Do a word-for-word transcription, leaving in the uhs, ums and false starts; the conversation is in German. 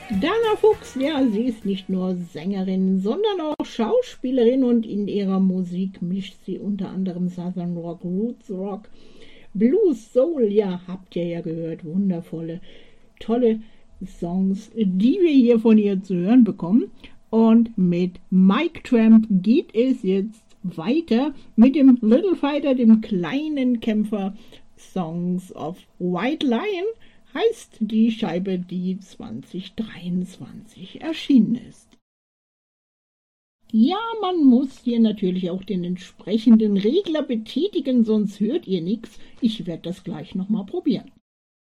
Dana Fuchs, ja, sie ist nicht nur Sängerin, sondern auch Schauspielerin und in ihrer Musik mischt sie unter anderem Southern Rock, Roots Rock, Blues, Soul, ja, habt ihr ja gehört, wundervolle, tolle Songs, die wir hier von ihr zu hören bekommen. Und mit Mike Tramp geht es jetzt weiter mit dem Little Fighter, dem kleinen Kämpfer. Songs of White Lion heißt die Scheibe, die zwanzig dreiundzwanzig erschienen ist. Ja, man muss hier natürlich auch den entsprechenden Regler betätigen, sonst hört ihr nichts. Ich werde das gleich nochmal probieren.